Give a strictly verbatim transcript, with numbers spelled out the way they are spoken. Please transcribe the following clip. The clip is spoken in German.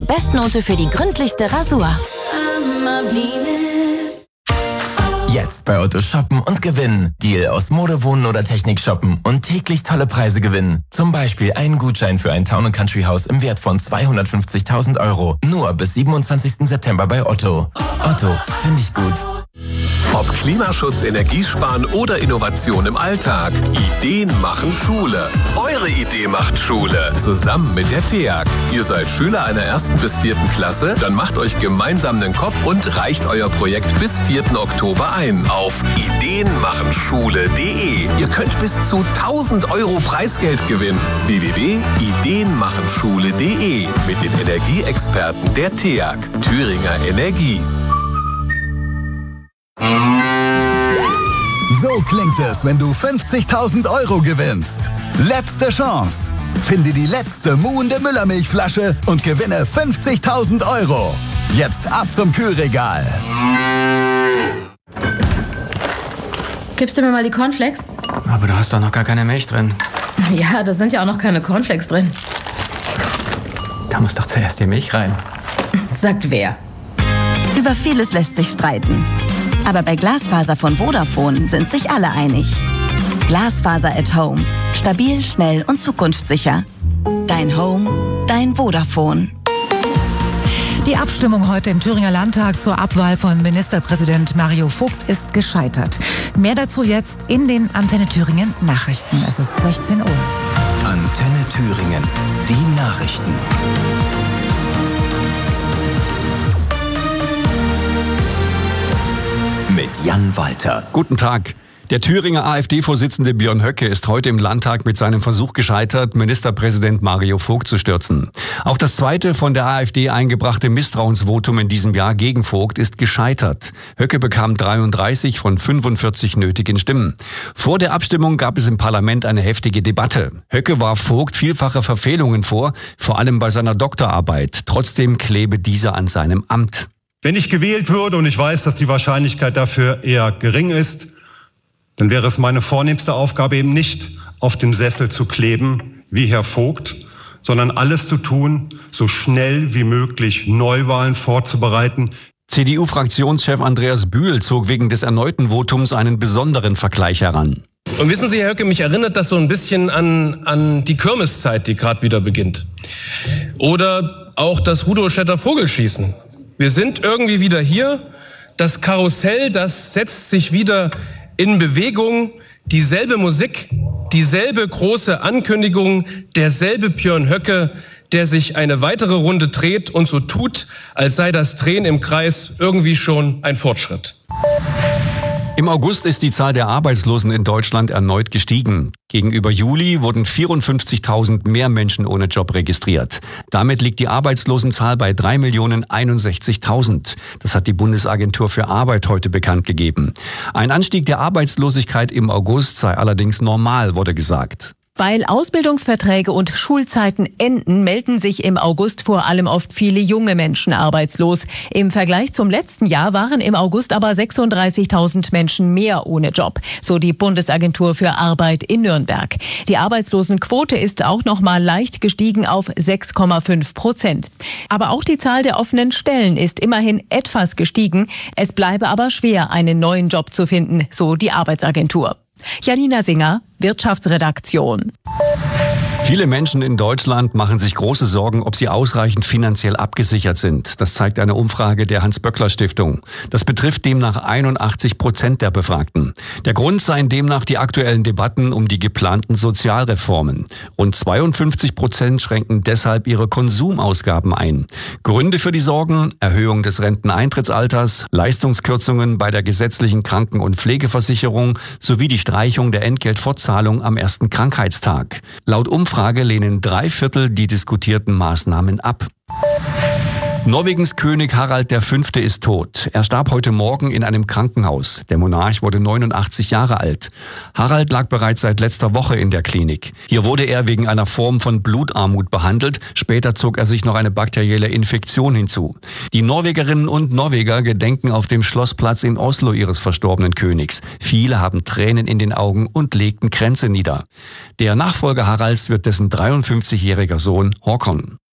Bestnote für die gründlichste Rasur. Jetzt bei Otto shoppen und gewinnen. Deal aus Mode, Wohnen oder Technik shoppen und täglich tolle Preise gewinnen. Zum Beispiel einen Gutschein für ein Town and Country Haus im Wert von zweihundertfünfzigtausend Euro. Nur bis siebenundzwanzigsten September bei Otto. Otto, finde ich gut. Ob Klimaschutz, Energiesparen oder Innovation im Alltag. Ideen machen Schule. Eure Idee macht Schule. Zusammen mit der T E A G. Ihr seid Schüler einer ersten bis vierten Klasse? Dann macht euch gemeinsam den Kopf und reicht euer Projekt bis vierten Oktober ein. Auf ideenmachenschule punkt de. Ihr könnt bis zu tausend Euro Preisgeld gewinnen. w w w punkt ideenmachenschule punkt de. Mit den Energieexperten der T E A G. Thüringer Energie. So klingt es, wenn du fünfzigtausend Euro gewinnst. Letzte Chance. Finde die letzte muhende Müllermilchflasche und gewinne fünfzigtausend Euro. Jetzt ab zum Kühlregal. Gibst du mir mal die Cornflakes? Aber da hast doch noch gar keine Milch drin. Ja, da sind ja auch noch keine Cornflakes drin. Da muss doch zuerst die Milch rein. Sagt wer? Über vieles lässt sich streiten. Aber bei Glasfaser von Vodafone sind sich alle einig. Glasfaser at Home. Stabil, schnell und zukunftssicher. Dein Home, dein Vodafone. Die Abstimmung heute im Thüringer Landtag zur Abwahl von Ministerpräsident Mario Vogt ist gescheitert. Mehr dazu jetzt in den Antenne Thüringen Nachrichten. Es ist sechzehn Uhr. Antenne Thüringen. Die Nachrichten. Mit Jan Walter. Guten Tag. Der Thüringer AfD-Vorsitzende Björn Höcke ist heute im Landtag mit seinem Versuch gescheitert, Ministerpräsident Mario Vogt zu stürzen. Auch das zweite von der AfD eingebrachte Misstrauensvotum in diesem Jahr gegen Vogt ist gescheitert. Höcke bekam dreiunddreißig von fünfundvierzig nötigen Stimmen. Vor der Abstimmung gab es im Parlament eine heftige Debatte. Höcke warf Vogt vielfache Verfehlungen vor, vor allem bei seiner Doktorarbeit. Trotzdem klebe dieser an seinem Amt. Wenn ich gewählt würde, und ich weiß, dass die Wahrscheinlichkeit dafür eher gering ist, dann wäre es meine vornehmste Aufgabe eben nicht, auf dem Sessel zu kleben, wie Herr Vogt, sondern alles zu tun, so schnell wie möglich Neuwahlen vorzubereiten. C D U-Fraktionschef Andreas Bühl zog wegen des erneuten Votums einen besonderen Vergleich heran. Und wissen Sie, Herr Höcke, mich erinnert das so ein bisschen an, an die Kirmeszeit, die gerade wieder beginnt. Oder auch das Rudolstädter Vogelschießen. Wir sind irgendwie wieder hier. Das Karussell, das setzt sich wieder in Bewegung. Dieselbe Musik, dieselbe große Ankündigung, derselbe Björn Höcke, der sich eine weitere Runde dreht und so tut, als sei das Drehen im Kreis irgendwie schon ein Fortschritt. Im August ist die Zahl der Arbeitslosen in Deutschland erneut gestiegen. Gegenüber Juli wurden vierundfünfzigtausend mehr Menschen ohne Job registriert. Damit liegt die Arbeitslosenzahl bei drei Millionen einundsechzigtausend. Das hat die Bundesagentur für Arbeit heute bekannt gegeben. Ein Anstieg der Arbeitslosigkeit im August sei allerdings normal, wurde gesagt. Weil Ausbildungsverträge und Schulzeiten enden, melden sich im August vor allem oft viele junge Menschen arbeitslos. Im Vergleich zum letzten Jahr waren im August aber sechsunddreißigtausend Menschen mehr ohne Job, so die Bundesagentur für Arbeit in Nürnberg. Die Arbeitslosenquote ist auch noch mal leicht gestiegen auf sechs Komma fünf Prozent. Aber auch die Zahl der offenen Stellen ist immerhin etwas gestiegen. Es bleibe aber schwer, einen neuen Job zu finden, so die Arbeitsagentur. Janina Singer, Wirtschaftsredaktion. Viele Menschen in Deutschland machen sich große Sorgen, ob sie ausreichend finanziell abgesichert sind. Das zeigt eine Umfrage der Hans-Böckler-Stiftung. Das betrifft demnach einundachtzig Prozent der Befragten. Der Grund seien demnach die aktuellen Debatten um die geplanten Sozialreformen. Rund zweiundfünfzig Prozent schränken deshalb ihre Konsumausgaben ein. Gründe für die Sorgen: Erhöhung des Renteneintrittsalters, Leistungskürzungen bei der gesetzlichen Kranken- und Pflegeversicherung sowie die Streichung der Entgeltfortzahlung am ersten Krankheitstag. Laut Umfrage lehnen drei Viertel die diskutierten Maßnahmen ab. Norwegens König Harald der Fünfte ist tot. Er starb heute Morgen in einem Krankenhaus. Der Monarch wurde neunundachtzig Jahre alt. Harald lag bereits seit letzter Woche in der Klinik. Hier wurde er wegen einer Form von Blutarmut behandelt. Später zog er sich noch eine bakterielle Infektion hinzu. Die Norwegerinnen und Norweger gedenken auf dem Schlossplatz in Oslo ihres verstorbenen Königs. Viele haben Tränen in den Augen und legten Kränze nieder. Der Nachfolger Haralds wird dessen dreiundfünfzigjähriger Sohn Håkon.